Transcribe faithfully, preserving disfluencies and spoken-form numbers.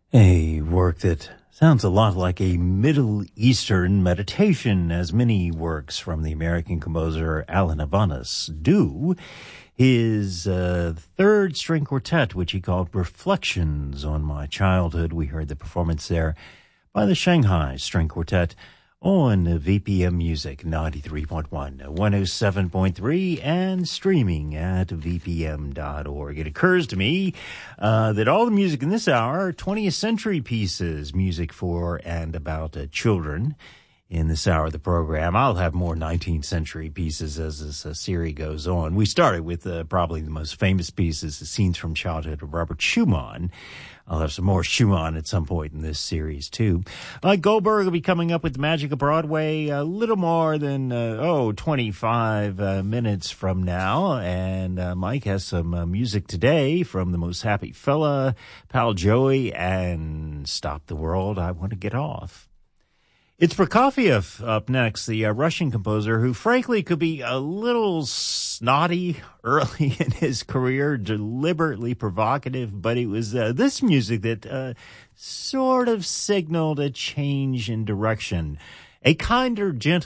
A work that sounds a lot like a Middle Eastern meditation, as many works from the American composer Alan Ivanos do. His uh, third string quartet, which he called Reflections on My Childhood. We heard the performance there by the Shanghai String Quartet on V P M Music ninety-three point one, one oh seven point three, and streaming at v p m dot org. It occurs to me uh, that all the music in this hour are twentieth century pieces, music for and about uh, children. In this hour of the program, I'll have more nineteenth century pieces as this uh, series goes on. We started with uh, probably the most famous pieces, the Scenes from Childhood of Robert Schumann. I'll have some more Schumann at some point in this series, too. Mike Goldberg will be coming up with the Magic of Broadway a little more than, uh, oh, twenty-five uh, minutes from now. And uh, Mike has some uh, music today from The Most Happy Fella, Pal Joey, and Stop the World, I Want to Get Off. It's Prokofiev up next, the uh, Russian composer who, frankly, could be a little snotty early in his career, deliberately provocative, but it was uh, this music that uh, sort of signaled a change in direction. A kinder, gentler